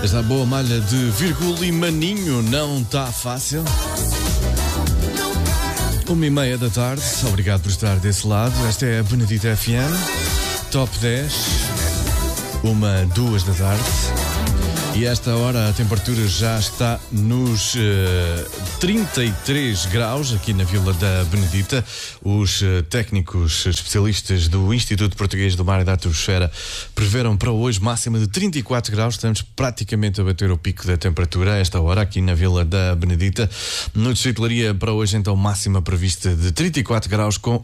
Esta boa malha de vírgula e maninho não está fácil. 1h30 da tarde, obrigado por estar desse lado. Esta é a Benedita FM, Top 10, 1-2 da tarde. E a esta hora a temperatura já está nos 33 graus aqui na Vila da Benedita. Os técnicos especialistas do Instituto Português do Mar e da Atmosfera preveram para hoje máxima de 34 graus. Estamos praticamente a bater o pico da temperatura a esta hora aqui na Vila da Benedita. No Distrito de Leiria para hoje então máxima prevista de 34 graus com